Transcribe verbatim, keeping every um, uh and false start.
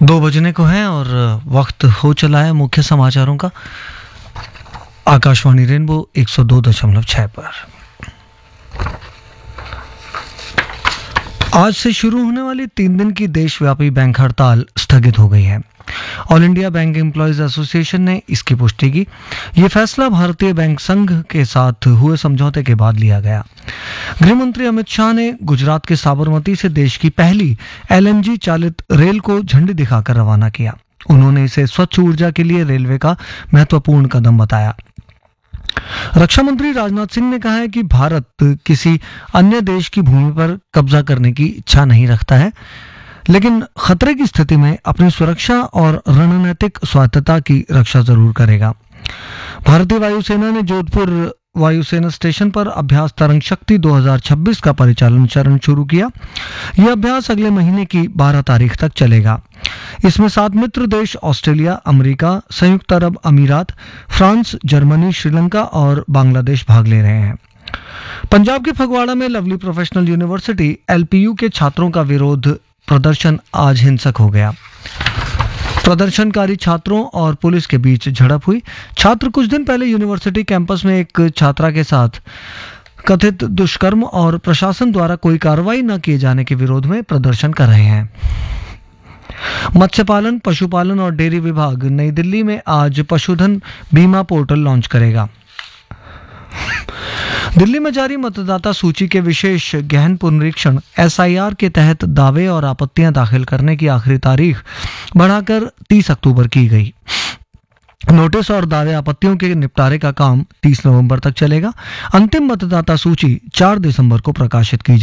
दो बजने को है और वक्त हो चला है मुख्य समाचारों का। आकाशवाणी रेनबो एक सौ दो दशमलव छह पर आज से शुरू होने वाली तीन दिन की देशव्यापी बैंक हड़ताल स्थगित हो गई है। All India bank employees association ने इसकी पुष्टि की। ये फैसला भारतीय बैंक संघ के साथ हुए समझौते के बाद लिया गया। गृह मंत्री अमित शाह ने गुजरात के साबरमती से देश की पहली एलएनजी चालित रेल को झंडी दिखाकर रवाना किया। उन्होंने इसे स्वच्छ ऊर्जा के लिए रेलवे का महत्वपूर्ण कदम बताया। रक्षा मंत्री राजनाथ सिंह ने कहा है कि भारत किसी अन्य देश की भूमि पर कब्जा करने की इच्छा नहीं रखता है, लेकिन खतरे की स्थिति में अपनी सुरक्षा और रणनीतिक स्वायत्तता की रक्षा जरूर करेगा। भारतीय वायुसेना ने जोधपुर वायुसेना स्टेशन पर अभ्यास तरंग शक्ति दो हज़ार छब्बीस का परिचालन चरण शुरू किया। यह अभ्यास अगले महीने की बारह तारीख तक चलेगा। इसमें सात मित्र देश ऑस्ट्रेलिया, अमेरिका, संयुक्त अरब अमीरात, फ्रांस, जर्मनी, श्रीलंका और बांग्लादेश भाग ले रहे हैं। पंजाब के फगवाड़ा में लवली प्रोफेशनल यूनिवर्सिटी एलपीयू के छात्रों का विरोध प्रदर्शन आज हिंसक हो गया। प्रदर्शनकारी छात्रों और पुलिस के बीच झड़प हुई। छात्र कुछ दिन पहले यूनिवर्सिटी कैंपस में एक छात्रा के साथ कथित दुष्कर्म और प्रशासन द्वारा कोई कार्रवाई न किए जाने के विरोध में प्रदर्शन कर रहे हैं। मत्स्य पालन, पशुपालन और डेयरी विभाग नई दिल्ली में आज पशुधन बीमा पोर्टल लॉन्च करेगा। दिल्ली में जारी मतदाता सूची के विशेष गहन पुनरीक्षण एसआईआर के तहत दावे और आपत्तियां दाखिल करने की आखिरी तारीख बढ़ाकर तीस अक्टूबर की गई। नोटिस और दावे आपत्तियों के निपटारे का काम तीस नवंबर तक चलेगा। अंतिम मतदाता सूची चार दिसंबर को प्रकाशित की